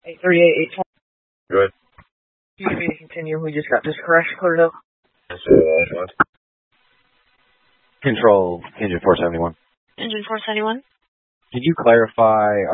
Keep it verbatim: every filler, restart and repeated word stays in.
eight three eight, eight twenty. Good. You need me to continue. We just got this crash cleared up. Control, engine four seventy-one. Engine four seventy-one. Could you clarify